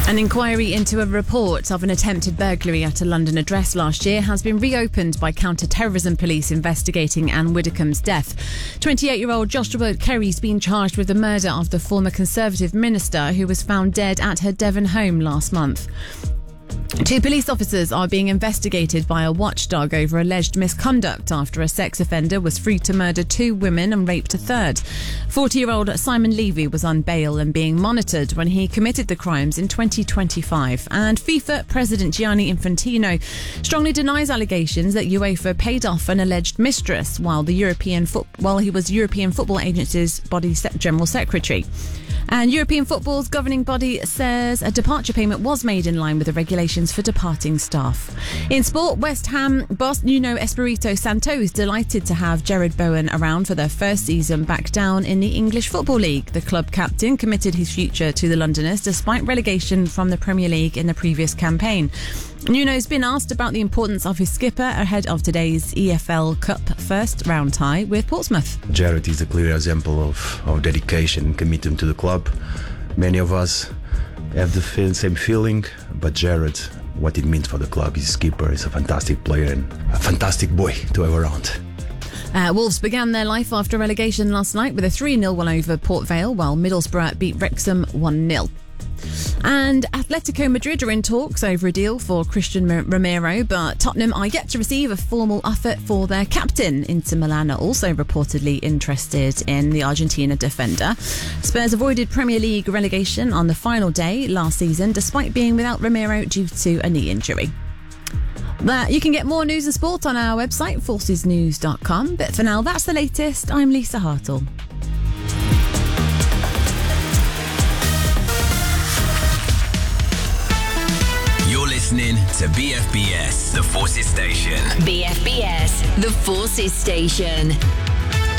An inquiry into a report of an attempted burglary at a London address last year has been reopened by counter-terrorism police investigating Anne Widdecombe's death. 28-year-old Joshua Kerry's been charged with the murder of the former Conservative minister who was found dead at her Devon home last month. 2 police officers are being investigated by a watchdog over alleged misconduct after a sex offender was free to murder 2 women and raped a third. 40-year-old Simon Levy was on bail and being monitored when he committed the crimes in 2025. And FIFA President Gianni Infantino strongly denies allegations that UEFA paid off an alleged mistress while he was European Football Agency's body general secretary. And European football's governing body says a departure payment was made in line with the regulations for departing staff. In sport, West Ham boss Nuno Espirito Santo is delighted to have Gerard Bowen around for their first season back down in the English Football League. The club captain committed his future to the Londoners despite relegation from the Premier League in the previous campaign. Nuno's been asked about the importance of his skipper ahead of today's EFL Cup first round tie with Portsmouth. Gerard is a clear example of dedication and commitment to the club. Many of us have the same feeling, but Gerard, what it means for the club, his skipper is a fantastic player and a fantastic boy to have around. Wolves began their life after relegation last night with a 3-0 win over Port Vale, while Middlesbrough beat Wrexham 1-0. And Atletico Madrid are in talks over a deal for Christian Romero, but Tottenham are yet to receive a formal offer for their captain. Inter Milan are also reportedly interested in the Argentina defender. Spurs avoided Premier League relegation on the final day last season, despite being without Romero due to a knee injury. You can get more news and sport on our website, forcesnews.com. But for now, that's the latest. I'm Lisa Hartle. Listening to BFBS, the Forces Station. BFBS, the Forces Station.